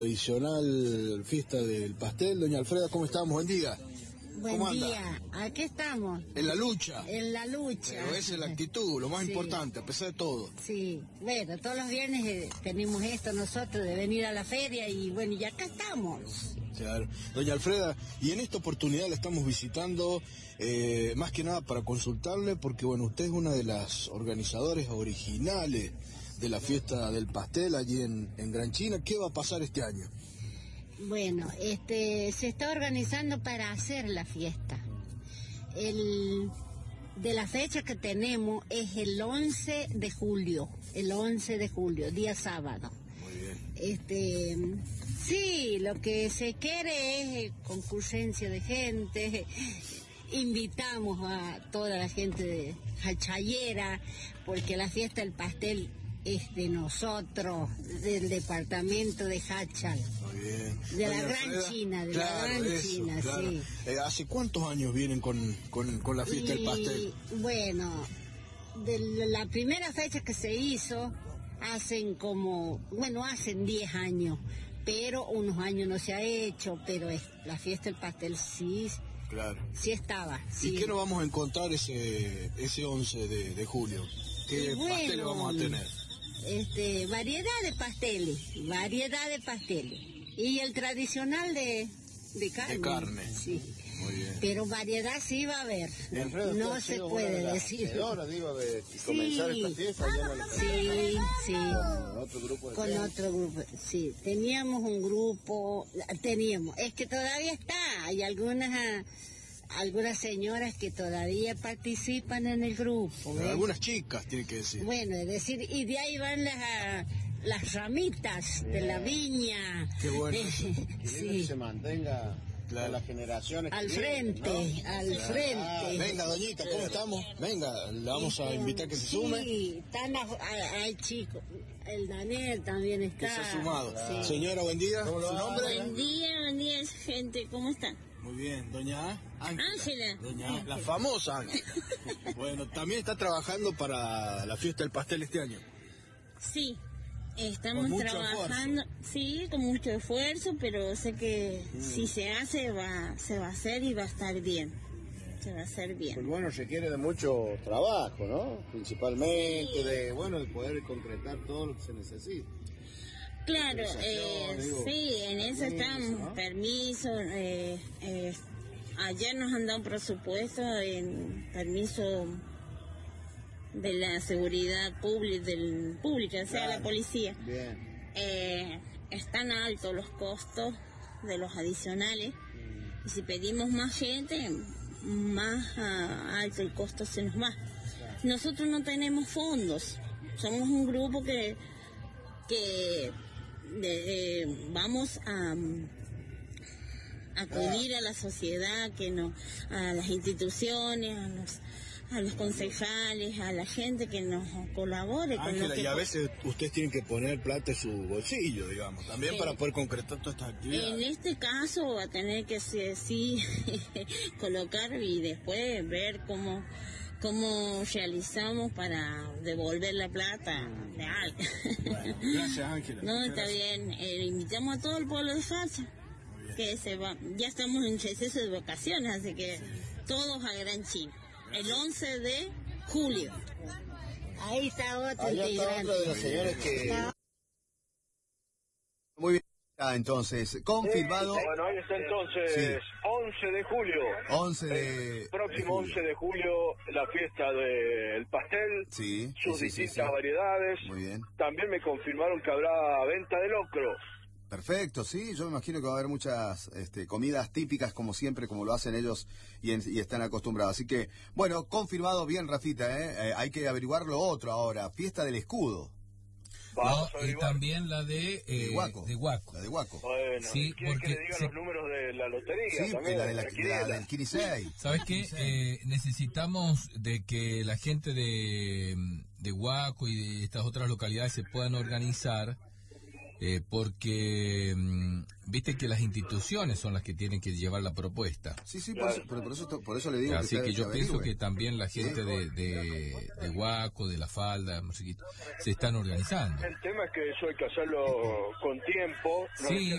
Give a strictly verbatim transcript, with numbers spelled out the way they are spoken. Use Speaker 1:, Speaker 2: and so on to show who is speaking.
Speaker 1: Tradicional fiesta del pastel. Doña Alfreda, ¿cómo estamos? Buen día.
Speaker 2: Buen
Speaker 1: ¿Cómo
Speaker 2: día,
Speaker 1: anda?
Speaker 2: aquí estamos.
Speaker 1: En la lucha.
Speaker 2: En la lucha.
Speaker 1: Pero esa es la actitud, lo más
Speaker 2: Sí.
Speaker 1: importante, a pesar de todo.
Speaker 2: Sí, bueno, todos los viernes eh, tenemos esto nosotros de venir a la feria y bueno, y acá estamos.
Speaker 1: Claro. Doña Alfreda, y en esta oportunidad la estamos visitando eh, más que nada para consultarle, porque bueno, usted es una de las organizadoras originales de la fiesta del pastel allí en, en Gran China. ¿Qué va a pasar este año?
Speaker 2: Bueno, este, se está organizando para hacer la fiesta. El, de la fecha que tenemos es el once de julio, el once de julio, día sábado.
Speaker 1: Muy bien.
Speaker 2: Este, sí, lo que se quiere es concurrencia de gente. Invitamos a toda la gente de Hachayera, porque la fiesta del pastel es de nosotros, del departamento de Hachal.
Speaker 1: Muy bien.
Speaker 2: De la
Speaker 1: Doña
Speaker 2: Gran
Speaker 1: Alfreda,
Speaker 2: China, de
Speaker 1: claro,
Speaker 2: la Gran
Speaker 1: eso,
Speaker 2: China,
Speaker 1: claro.
Speaker 2: sí.
Speaker 1: Eh, ¿Hace cuántos años vienen con, con, con la fiesta
Speaker 2: Y,
Speaker 1: del pastel?
Speaker 2: Bueno, de la primera fecha que se hizo, hacen como, bueno, hacen diez años, pero unos años no se ha hecho, pero es, la fiesta del pastel sí,
Speaker 1: Claro.
Speaker 2: sí estaba. Sí.
Speaker 1: ¿Y qué nos vamos a encontrar ese ese once de, de julio? ¿Qué
Speaker 2: Y bueno,
Speaker 1: pasteles vamos a tener?
Speaker 2: Este, variedad de pasteles, variedad de pasteles. Y el tradicional de, de carne.
Speaker 1: De carne.
Speaker 2: Sí.
Speaker 1: Muy bien.
Speaker 2: Pero variedad sí va a haber.
Speaker 3: Alfredo,
Speaker 2: No
Speaker 3: usted ha
Speaker 2: se
Speaker 3: sido
Speaker 2: puede
Speaker 3: una de las
Speaker 2: decir.
Speaker 3: hacedoras, digo, de
Speaker 2: Sí.
Speaker 3: comenzar esta fiesta allá en el-
Speaker 2: Sí, sí.
Speaker 3: con otro grupo de
Speaker 2: Con
Speaker 3: gente.
Speaker 2: otro grupo, sí. Teníamos un grupo, teníamos, es que todavía está, hay algunas ah, algunas señoras que todavía participan en el grupo. ¿ves?
Speaker 1: Algunas chicas, tiene que decir.
Speaker 2: Bueno, es decir, y de ahí van las ah, las ramitas de la viña.
Speaker 1: Qué bueno
Speaker 2: Eh,
Speaker 1: eso.
Speaker 3: Y lindo
Speaker 2: sí.
Speaker 3: que se mantenga
Speaker 1: Claro.
Speaker 3: con las generaciones
Speaker 2: Al
Speaker 3: que vienen,
Speaker 2: frente,
Speaker 3: ¿no?
Speaker 2: al
Speaker 3: Claro.
Speaker 2: frente.
Speaker 1: Venga, doñita, ¿cómo estamos? Venga, la vamos a
Speaker 2: Este,
Speaker 1: invitar que se
Speaker 2: sí,
Speaker 1: sume.
Speaker 2: están a- hay, hay chicos, el Daniel también está.
Speaker 1: Que se ha sumado.
Speaker 2: Sí.
Speaker 1: Señora, buen día.
Speaker 3: ¿Cómo lo
Speaker 1: ¿Su
Speaker 3: va?
Speaker 1: nombre?
Speaker 4: Buen día, buen día, gente, ¿cómo están?
Speaker 1: Muy bien, doña Ángela.
Speaker 4: Ángela.
Speaker 1: Doña Ángela, la famosa Ángela. Bueno, también está trabajando para la fiesta del pastel este año.
Speaker 4: Sí, estamos
Speaker 1: Con mucho
Speaker 4: trabajando, sí, con mucho esfuerzo, pero sé que
Speaker 1: Mm.
Speaker 4: si se hace, va, se va a hacer y va a estar bien, se va a hacer
Speaker 3: Pues
Speaker 4: bien.
Speaker 3: bueno, requiere de mucho trabajo, ¿no? Principalmente de, bueno, de poder concretar todo lo que se necesita.
Speaker 4: Claro,
Speaker 3: Autorización,
Speaker 4: eh,
Speaker 3: digo,
Speaker 4: sí, en eso
Speaker 3: permiso,
Speaker 4: estamos,
Speaker 3: ¿no?
Speaker 4: permiso, eh, eh, ayer nos han dado un presupuesto en permiso de la seguridad pública, del pública, o sea,
Speaker 3: Claro.
Speaker 4: la policía.
Speaker 3: Bien.
Speaker 4: Eh, están altos los costos de los adicionales y si pedimos más gente, más ah, alto el costo se nos va. Nosotros no tenemos fondos, somos un grupo que que de- eh, vamos a mm, acudir a la sociedad, que no, a las instituciones, a los a los concejales, a la gente que nos colabore con lo
Speaker 1: Ángela,
Speaker 4: que
Speaker 1: y a
Speaker 4: po-
Speaker 1: veces ustedes tienen que poner plata en su bolsillo, digamos, también
Speaker 4: Sí.
Speaker 1: para poder concretar todas estas
Speaker 4: En
Speaker 1: actividades.
Speaker 4: este caso va a tener que sí, sí colocar y después ver cómo cómo realizamos para devolver la plata real.
Speaker 1: Bueno, gracias, Ángela.
Speaker 4: No,
Speaker 1: Muchas
Speaker 4: está
Speaker 1: gracias.
Speaker 4: bien. Eh, invitamos a todo el pueblo de Falsa que se va. Ya estamos en receso de vacaciones, así que todos a Gran China. El once de julio.
Speaker 2: Ahí está otro
Speaker 3: Allá está
Speaker 2: integrante.
Speaker 3: otra de los señores que...
Speaker 5: Muy bien. Ah, entonces, confirmado.
Speaker 6: Bueno, ahí está entonces,
Speaker 5: Sí.
Speaker 6: once de julio.
Speaker 5: once de.
Speaker 6: El próximo
Speaker 5: de julio.
Speaker 6: once de julio, la fiesta del pastel,
Speaker 5: Sí,
Speaker 6: sus
Speaker 5: sí, sí, sí,
Speaker 6: distintas
Speaker 5: sí.
Speaker 6: variedades.
Speaker 5: Muy bien.
Speaker 6: También me confirmaron que habrá venta de locro.
Speaker 5: Perfecto, sí. Yo me imagino que va a haber muchas este, comidas típicas, como siempre, como lo hacen ellos y, en- y están acostumbrados. Así que, bueno, confirmado bien, Rafita, ¿eh? Eh, hay que averiguar lo otro ahora. Fiesta del escudo.
Speaker 6: Vamos
Speaker 7: No,
Speaker 6: a
Speaker 7: y
Speaker 6: averiguar.
Speaker 7: también la de, eh,
Speaker 5: de Huaco.
Speaker 7: de Huaco.
Speaker 5: La de Huaco.
Speaker 6: Bueno,
Speaker 7: Sí,
Speaker 6: ¿quiere que
Speaker 7: porque
Speaker 6: le diga
Speaker 7: se-
Speaker 6: los números de la lotería?
Speaker 5: Sí,
Speaker 6: también,
Speaker 5: la, de la,
Speaker 6: la
Speaker 5: la
Speaker 6: quiniela?
Speaker 5: del Quinisei.
Speaker 7: ¿Sabes qué? Eh, necesitamos de que la gente de, de Huaco y de estas otras localidades se puedan organizar, eh, porque mm, viste que las instituciones son las que tienen que llevar la propuesta.
Speaker 5: Sí, sí, por, eso, pero por, eso, por eso le digo
Speaker 7: Así
Speaker 5: que,
Speaker 7: que yo pienso
Speaker 5: averigüe.
Speaker 7: que también la gente de, de, de Huaco, de La Falda, Mosquito, se están organizando.
Speaker 6: El tema es que eso hay que hacerlo con tiempo. No
Speaker 7: Sí,